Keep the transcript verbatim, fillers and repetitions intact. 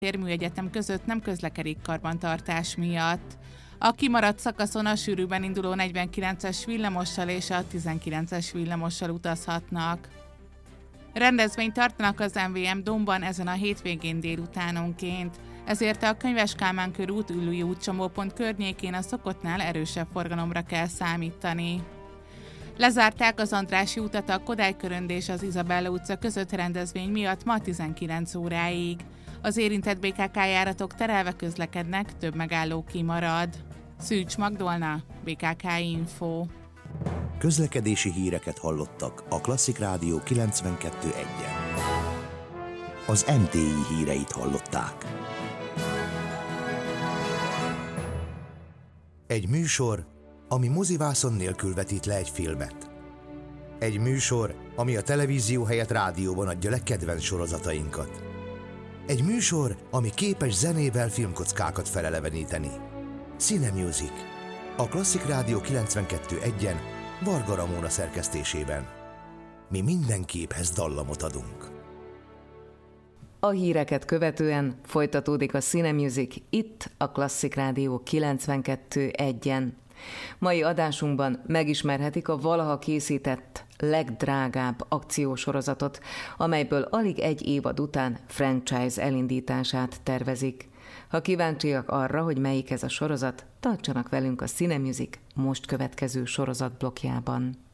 Érműegyetem között nem közlekedik karbantartás miatt. A kimaradt szakaszon a sűrűben induló negyvenkilences villamossal és a tizenkilences villamossal utazhatnak. Rendezvényt tartanak az em vé em Dómban ezen a hétvégén délutánonként, ezért a Könyves Kálmán körút Üllői út csomópont környékén a szokottnál erősebb forgalomra kell számítani. Lezárták az Andrássy utat a Kodály körönd és az Izabella utca között rendezvény miatt ma tizenkilenc óráig. Az érintett bé ká ká járatok terelve közlekednek, több megálló kimarad. Szűcs Magdolna, bé ká ká Info. Közlekedési híreket hallottak a Klasszik Rádió kilencvenkettő egyen. Az em té i híreit hallották. Egy műsor, ami mozivászon nélkül vetít le egy filmet. Egy műsor, ami a televízió helyett rádióban adja le kedvenc sorozatainkat. Egy műsor, ami képes zenével filmkockákat feleleveníteni. Cine Music. A Klasszik Rádió kilencvenkettő egyen Varga Ramóna szerkesztésében. Mi minden képhez dallamot adunk. A híreket követően folytatódik a Cine Music itt a Klasszik Rádió kilencvenkettő egyen. Mai adásunkban megismerhetik a valaha készített legdrágább akciósorozatot, amelyből alig egy évad után franchise elindítását tervezik. Ha kíváncsiak arra, hogy melyik ez a sorozat, tartsanak velünk a Cine Music most következő sorozatblokkjában.